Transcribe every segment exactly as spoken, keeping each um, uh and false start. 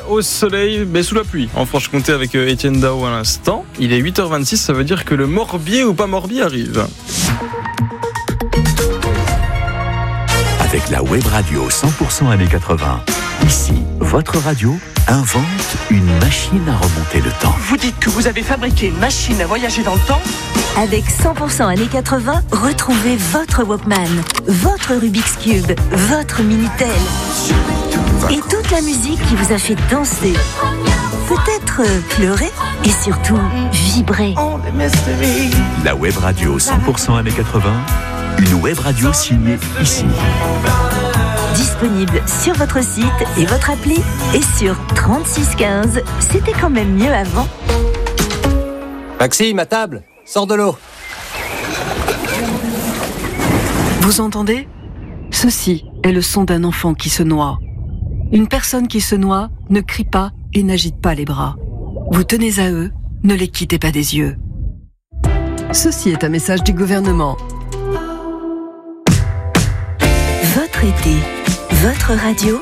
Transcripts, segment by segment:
au soleil, mais sous la pluie. En Franche-Comté avec Étienne Dao à l'instant. Il est huit heures vingt-six, ça veut dire que le Morbier ou pas Morbier arrive. Avec la web radio cent pour cent années quatre-vingts. Ici, votre radio invente une machine à remonter le temps. Vous dites que vous avez fabriqué une machine à voyager dans le temps ? Avec cent pour cent années quatre-vingts, retrouvez votre Walkman, votre Rubik's Cube, votre Minitel et toute la musique qui vous a fait danser, peut-être pleurer et surtout vibrer. La web radio cent pour cent années quatre-vingts, une web radio signée ici. Disponible sur votre site et votre appli et sur trente-six quinze. C'était quand même mieux avant. Maxime, à table, sors de l'eau. Vous entendez ? Ceci est le son d'un enfant qui se noie. Une personne qui se noie ne crie pas et n'agite pas les bras. Vous tenez à eux, ne les quittez pas des yeux. Ceci est un message du gouvernement. Votre été, votre radio.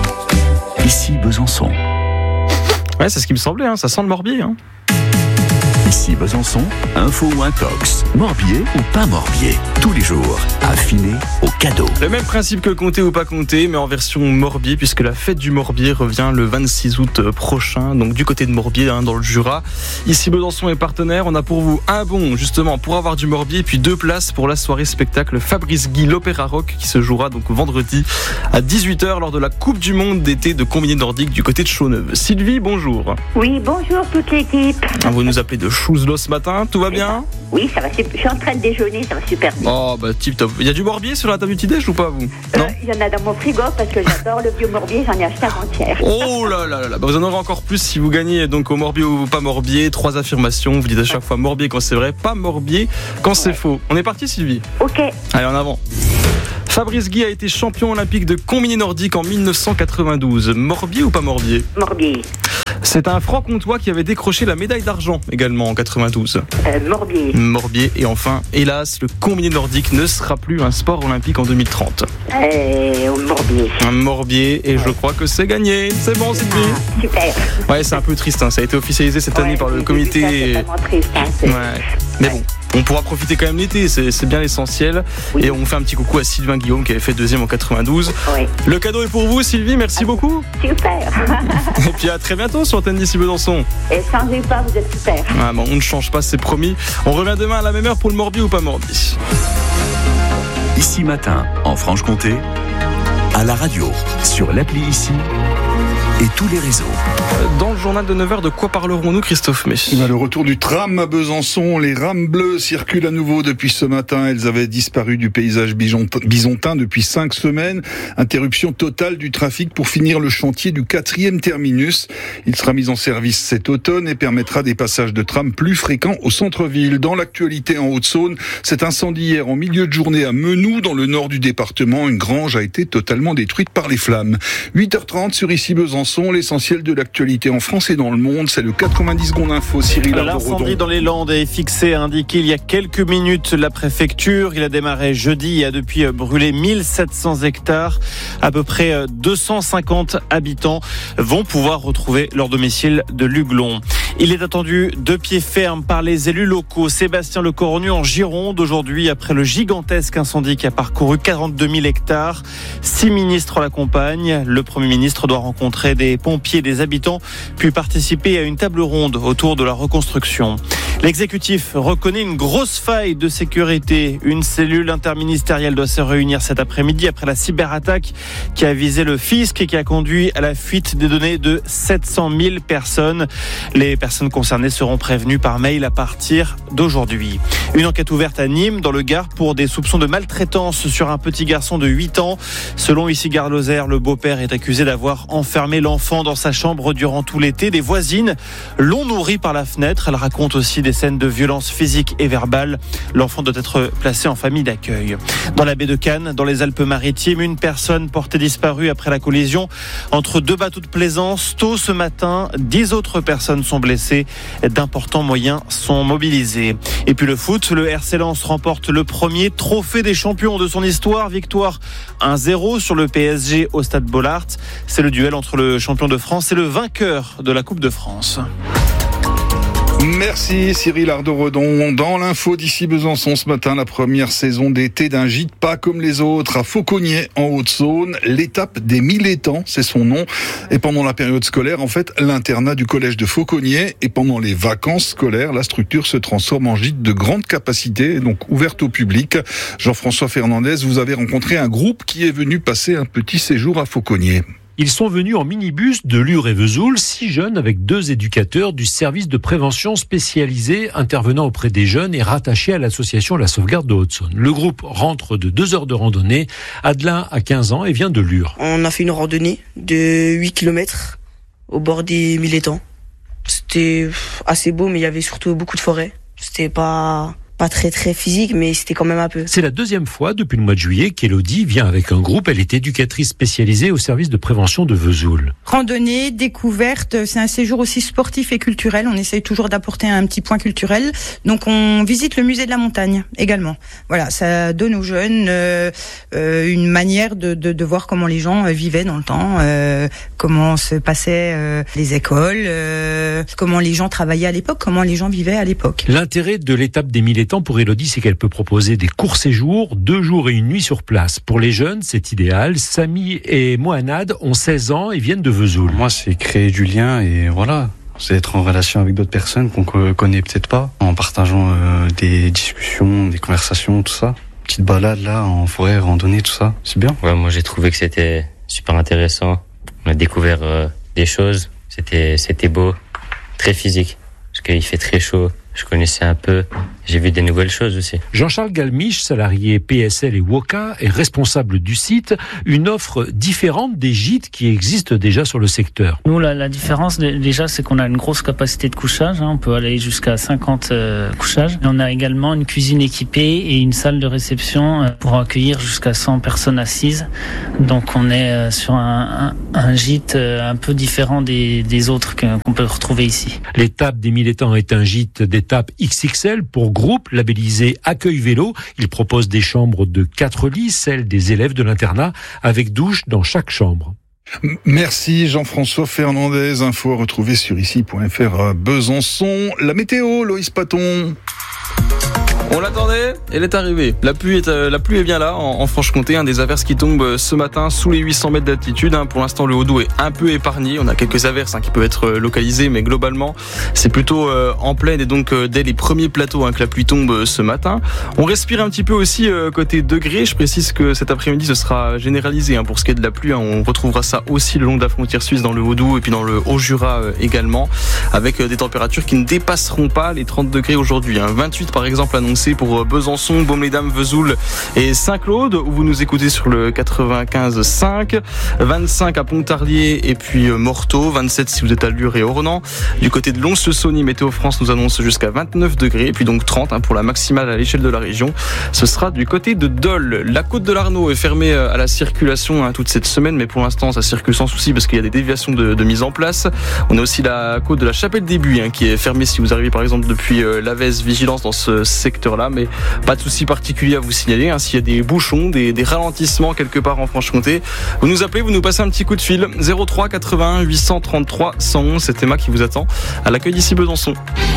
Ici Besançon. Ouais, c'est ce qui me semblait, hein. Ça sent le Morbier. Hein. Ici Besançon, info ou intox, Morbier ou pas Morbier. Tous les jours, affiné au cadeau. Le même principe que compter ou pas compter, mais en version Morbier, puisque la fête du Morbier revient le vingt-six août prochain, donc du côté de Morbier, hein, dans le Jura. Ici Besançon est partenaire, on a pour vous un bon, justement, pour avoir du Morbier, puis deux places pour la soirée spectacle Fabrice Guy, l'Opéra Rock, qui se jouera donc vendredi à dix-huit heures lors de la Coupe du Monde d'été de combiné nordique du côté de Chaux-Neuve. Sylvie, bonjour. Oui, bonjour toute l'équipe. Vous nous appelez de Chouzlo ce matin, tout va bien ? Oui, ça va, je suis en train de déjeuner, ça va super bien. Oh, bah tip top. Il y a du Morbier sur la table du petit-déj ou pas, vous ? Non. Il euh, y en a dans mon frigo parce que j'adore le vieux Morbier, j'en ai acheté avant-hier. Oh là là là là, bah vous en aurez encore plus si vous gagnez donc au Morbier ou pas Morbier. Trois affirmations, vous dites à chaque fois Morbier quand c'est vrai, pas Morbier quand ouais. c'est faux. On est parti, Sylvie ? Ok. Allez, en avant. Fabrice Guy a été champion olympique de combiné nordique en dix-neuf cent quatre-vingt-douze. Morbier ou pas Morbier ? Morbier. C'est un franc-comtois qui avait décroché la médaille d'argent également en quatre-vingt-douze. Euh, Morbier. Morbier. Et enfin, hélas, le combiné nordique ne sera plus un sport olympique en deux mille trente. Euh, Morbier. Un Morbier, et ouais. je crois que c'est gagné. C'est bon, Sylvie. Ah, super. Ouais, c'est un peu triste, hein. Ça a été officialisé cette ouais, année par le comité. Ça, c'est vraiment triste. Hein, c'est... Ouais. Mais bon. On pourra profiter quand même l'été, c'est, c'est bien l'essentiel. Oui. Et on fait un petit coucou à Sylvain Guillaume qui avait fait deuxième en quatre-vingt-douze. Oui. Le cadeau est pour vous, Sylvie, merci beaucoup. Super. Et puis à très bientôt sur Antenne d'ici Besançon. Et changez pas, vous êtes super. Ah bon, on ne change pas, c'est promis. On revient demain à la même heure pour le Morbier ou pas Morbier. Ici matin, en Franche-Comté, à la radio, sur l'appli Ici et tous les réseaux. Dans le journal de neuf heures, de quoi parlerons-nous, Christophe May ? Le retour du tram à Besançon. Les rames bleues circulent à nouveau depuis ce matin. Elles avaient disparu du paysage bisontin depuis cinq semaines. Interruption totale du trafic pour finir le chantier du quatrième terminus. Il sera mis en service cet automne et permettra des passages de tram plus fréquents au centre-ville. Dans l'actualité en Haute-Saône, cet incendie hier en milieu de journée à Menou, dans le nord du département. Une grange a été totalement détruite par les flammes. huit heures trente sur Ici Besançon. L'essentiel de l'actualité en France et dans le monde, c'est le quatre-vingt-dix secondes info. Cyril Arborodon. L'incendie dans les Landes est fixé, a indiqué il y a quelques minutes la préfecture. Il a démarré jeudi et a depuis brûlé mille sept cents hectares. À peu près deux cent cinquante habitants vont pouvoir retrouver leur domicile de Luglon. Il est attendu de pied ferme par les élus locaux. Sébastien Lecornu en Gironde aujourd'hui après le gigantesque incendie qui a parcouru quarante-deux mille hectares. Six ministres l'accompagnent. Le Premier ministre doit rencontrer des pompiers, des habitants, puis participer à une table ronde autour de la reconstruction. L'exécutif reconnaît une grosse faille de sécurité. Une cellule interministérielle doit se réunir cet après-midi après la cyberattaque qui a visé le fisc et qui a conduit à la fuite des données de sept cent mille personnes. Les personnes concernées seront prévenues par mail à partir d'aujourd'hui. Une enquête ouverte à Nîmes, dans le Gard, pour des soupçons de maltraitance sur un petit garçon de huit ans. Selon ici Gare Lozère, le beau-père est accusé d'avoir enfermé l'enfant dans sa chambre durant tout l'été. Des voisines l'ont nourri par la fenêtre. Elle raconte aussi des scènes de violence physique et verbale. L'enfant doit être placé en famille d'accueil. Dans la baie de Cannes, dans les Alpes-Maritimes, une personne portée disparue après la collision entre deux bateaux de plaisance. Tôt ce matin, dix autres personnes sont blessées. progresser. D'importants moyens sont mobilisés. Et puis le foot, le R C Lens remporte le premier trophée des champions de son histoire. Victoire un zéro sur le P S G au stade Bollaert. C'est le duel entre le champion de France et le vainqueur de la Coupe de France. Merci Cyril Ardo-Redon. Dans l'info d'ici Besançon ce matin, la première saison d'été d'un gîte pas comme les autres à Fauconnier en Haute-Saône. L'étape des mille étangs, c'est son nom. Et pendant la période scolaire, en fait, l'internat du collège de Fauconnier. Et pendant les vacances scolaires, la structure se transforme en gîte de grande capacité, donc ouverte au public. Jean-François Fernandez, vous avez rencontré un groupe qui est venu passer un petit séjour à Fauconnier. Ils sont venus en minibus de Lure et Vesoul, six jeunes avec deux éducateurs du service de prévention spécialisé intervenant auprès des jeunes et rattaché à l'association La Sauvegarde de Haute-Saône. Le groupe rentre de deux heures de randonnée. Adelin a quinze ans et vient de Lure. On a fait une randonnée de huit kilomètres au bord des mille étangs. C'était assez beau, mais il y avait surtout beaucoup de forêt. C'était pas... Pas très très physique, mais c'était quand même un peu. C'est la deuxième fois depuis le mois de juillet qu'Élodie vient avec un groupe. Elle est éducatrice spécialisée au service de prévention de Vesoul. Randonnée, découverte, c'est un séjour aussi sportif et culturel. On essaye toujours d'apporter un petit point culturel. Donc on visite le musée de la montagne également. Voilà, ça donne aux jeunes euh, euh, une manière de, de, de voir comment les gens vivaient dans le temps, euh, comment se passaient euh, les écoles, euh, comment les gens travaillaient à l'époque, comment les gens vivaient à l'époque. L'intérêt de l'étape des mille temps pour Élodie, c'est qu'elle peut proposer des courts séjours, deux jours et une nuit sur place. Pour les jeunes, c'est idéal. Samy et Mohanad ont seize ans et viennent de Vesoul. Moi, c'est créer du lien et voilà. C'est être en relation avec d'autres personnes qu'on connaît peut-être pas, en partageant euh, des discussions, des conversations, tout ça. Petite balade là, en forêt, randonnée, tout ça. C'est bien. Ouais, moi j'ai trouvé que c'était super intéressant. On a découvert euh, des choses. C'était, c'était beau, très physique. Parce qu'il fait très chaud. Je connaissais un peu, j'ai vu des nouvelles choses aussi. Jean-Charles Galmiche, salarié P S L et Woka, est responsable du site, une offre différente des gîtes qui existent déjà sur le secteur. Nous, la, la différence déjà, c'est qu'on a une grosse capacité de couchage, hein, on peut aller jusqu'à cinquante euh, couchages. Et on a également une cuisine équipée et une salle de réception euh, pour accueillir jusqu'à cent personnes assises. Donc on est euh, sur un, un, un gîte euh, un peu différent des, des autres qu'on peut retrouver ici. L'étape des mille étangs est un gîte d'étape X X L pour groupe labellisé Accueil Vélo. Il propose des chambres de quatre lits, celles des élèves de l'internat, avec douche dans chaque chambre. Merci Jean-François Fernandez. Info à retrouver sur ici point f r. Besançon. La météo, Loïs Paton. On l'attendait, elle est arrivée. La pluie est, euh, la pluie est bien là, en, en Franche-Comté. Hein, des averses qui tombent ce matin sous les huit cents mètres d'altitude. Hein. Pour l'instant, le Haut-Doubs est un peu épargné. On a quelques averses hein, qui peuvent être euh, localisées, mais globalement, c'est plutôt euh, en plaine et donc euh, dès les premiers plateaux hein, que la pluie tombe euh, ce matin. On respire un petit peu aussi euh, côté degrés. Je précise que cet après-midi, ce sera généralisé hein, pour ce qui est de la pluie. Hein. On retrouvera ça aussi le long de la frontière suisse dans le Haut-Doubs et puis dans le Haut-Jura euh, également, avec euh, des températures qui ne dépasseront pas les trente degrés aujourd'hui. Hein. vingt-huit par exemple annoncé pour euh, Besançon, Baume-les-Dames, Vesoul et Saint-Claude où vous nous écoutez sur le quatre-vingt-quinze virgule cinq, vingt-cinq à Pontarlier et puis Morteau, vingt-sept si vous êtes à Lure et Ornans. Du côté de Lons-le-Saunier, Météo France nous annonce jusqu'à vingt-neuf degrés et puis donc trente hein, pour la maximale à l'échelle de la région. Ce sera du côté de Dole. La côte de l'Arnaud est fermée à la circulation hein, toute cette semaine, mais pour l'instant ça circule sans souci parce qu'il y a des déviations de, de mise en place. On a aussi la côte de la Chapelle des Buis hein, qui est fermée si vous arrivez par exemple depuis euh, l'Avez, vigilance dans ce secteur-là, mais pas de souci particulier à vous signaler. Hein, s'il y a des bouchons, des, des ralentissements quelque part en Franche-Comté, vous nous appelez, vous nous passez un petit coup de fil. zéro trois quatre-vingt-un huit cent trente-trois cent onze. C'est Emma qui vous attend à l'accueil d'ici Besançon.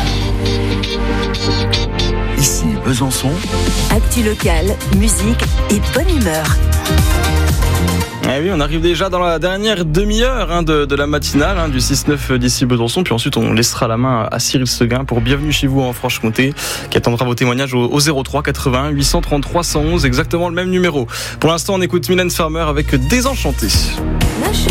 Ici Besançon. Actu locale, musique et bonne humeur. Eh oui, on arrive déjà dans la dernière demi-heure hein, de, de la matinale hein, du six neuf d'ici Besançon. Puis ensuite, on laissera la main à Cyril Seguin pour Bienvenue chez vous en Franche-Comté, qui attendra vos témoignages au, au zéro trois quatre-vingt-un huit cent trente-trois cent onze, exactement le même numéro. Pour l'instant, on écoute Mylène Farmer avec Désenchanté. Lâchez